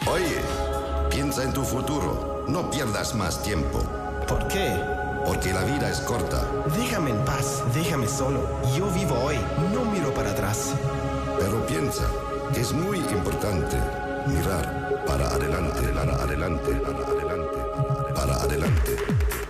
Oye, piensa en tu futuro. No pierdas más tiempo. ¿Por qué? Porque la vida es corta. Déjame en paz, déjame solo. Yo vivo hoy, no miro para atrás. Pero piensa que es muy importante mirar para adelante, para adelante, para adelante, para adelante.